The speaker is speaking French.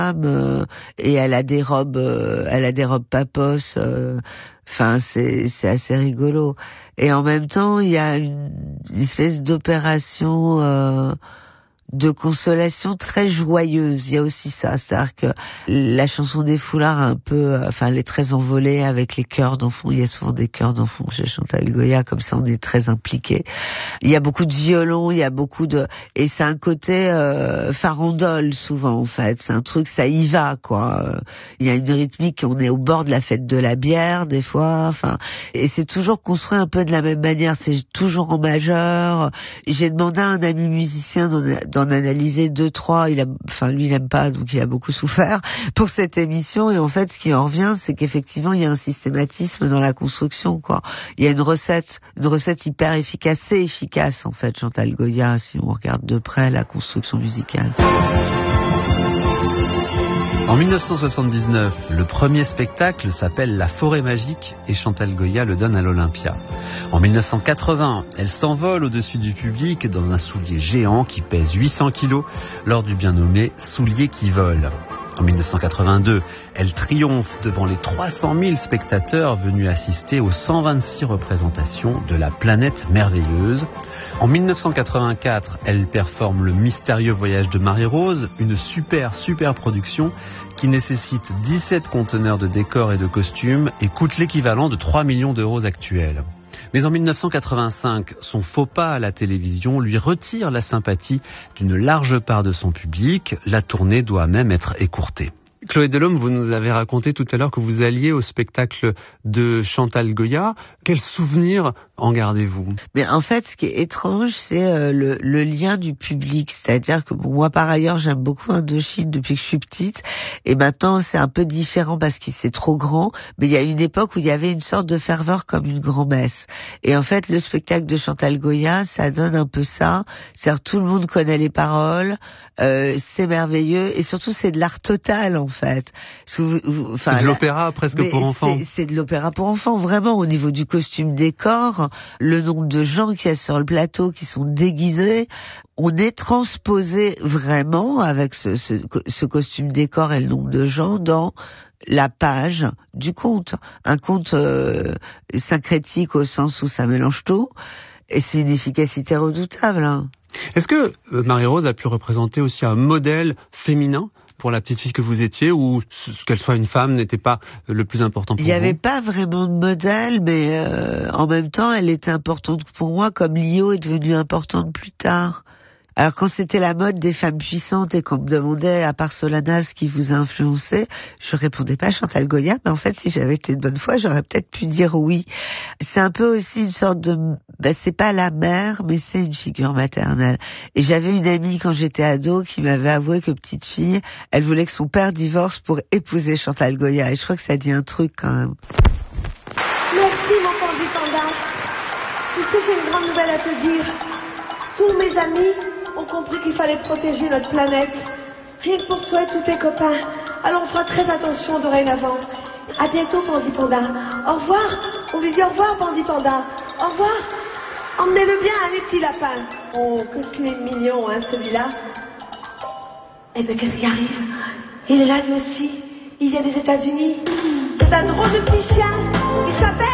et elle a des robes papos. Enfin, c'est assez rigolo. Et en même temps, il y a une espèce d'opération de consolation très joyeuse. Il y a aussi ça, c'est-à-dire que la chanson des foulards elle est très envolée avec les chœurs d'enfants. Il y a souvent des chœurs d'enfants chez Chantal Goya, comme ça on est très impliqué. Il y a beaucoup de violons, et c'est un côté farandole souvent en fait. C'est un truc, ça y va quoi. Il y a une rythmique, on est au bord de la fête de la bière des fois. Enfin, et c'est toujours construit un peu de la même manière. C'est toujours en majeur. J'ai demandé à un ami musicien d'en analyser 2-3, lui il aime pas, donc il a beaucoup souffert pour cette émission, et en fait ce qui en revient, c'est qu'effectivement il y a un systématisme dans la construction quoi. Il y a une recette hyper efficace, c'est efficace en fait Chantal Goya si on regarde de près la construction musicale. En 1979, le premier spectacle s'appelle La Forêt Magique et Chantal Goya le donne à l'Olympia. En 1980, elle s'envole au-dessus du public dans un soulier géant qui pèse 800 kilos lors du bien nommé Soulier qui vole. En 1982, elle triomphe devant les 300 000 spectateurs venus assister aux 126 représentations de La Planète Merveilleuse. En 1984, elle performe Le Mystérieux Voyage de Marie-Rose, une super production qui nécessite 17 conteneurs de décors et de costumes et coûte l'équivalent de 3 millions d'euros actuels. Mais en 1985, son faux pas à la télévision lui retire la sympathie d'une large part de son public. La tournée doit même être écourtée. Chloé Delhomme, vous nous avez raconté tout à l'heure que vous alliez au spectacle de Chantal Goya. Quels souvenirs en gardez-vous ? Mais en fait, ce qui est étrange, c'est le lien du public. C'est-à-dire que moi, par ailleurs, j'aime beaucoup Indochine depuis que je suis petite. Et maintenant, c'est un peu différent parce que c'est trop grand. Mais il y a une époque où il y avait une sorte de ferveur comme une grand-messe. Et en fait, le spectacle de Chantal Goya, ça donne un peu ça. C'est-à-dire tout le monde connaît les paroles. C'est merveilleux. Et surtout, c'est de l'art total, en fait. C'est de l'opéra presque pour enfants. C'est de l'opéra pour enfants, vraiment, au niveau du costume décor, le nombre de gens qu'il y a sur le plateau qui sont déguisés, on est transposé vraiment avec ce costume décor et le nombre de gens dans la page du conte. Un conte syncrétique au sens où ça mélange tout, et c'est une efficacité redoutable. Hein. Est-ce que Marie-Rose a pu représenter aussi un modèle féminin pour la petite fille que vous étiez, ou qu'elle soit une femme n'était pas le plus important pour vous ? Il n'y avait pas vraiment de modèle, mais en même temps, elle était importante pour moi, comme Lio est devenue importante plus tard. Alors quand c'était la mode des femmes puissantes et qu'on me demandait, à part Solana, ce qui vous a influencé, je répondais pas Chantal Goya, mais en fait, si j'avais été de bonne foi, j'aurais peut-être pu dire oui. C'est un peu aussi une sorte de... c'est pas la mère, mais c'est une figure maternelle. Et j'avais une amie quand j'étais ado qui m'avait avoué que petite fille, elle voulait que son père divorce pour épouser Chantal Goya. Et je crois que ça dit un truc quand même. Merci mon Pandi Panda. Tu sais, j'ai une grande nouvelle à te dire. Tous mes amis ont compris qu'il fallait protéger notre planète. Rien que pour toi et tous tes copains. Alors on fera très attention dorénavant. À bientôt, Pandi Panda. Au revoir. On lui dit au revoir, Pandi Panda. Au revoir. Emmenez-le bien, un petit lapin. Oh, qu'est-ce qu'il est mignon, hein, celui-là. Eh ben, qu'est-ce qui arrive? Il est là, lui aussi. Il vient des États-Unis. C'est un drôle de petit chien. Il s'appelle...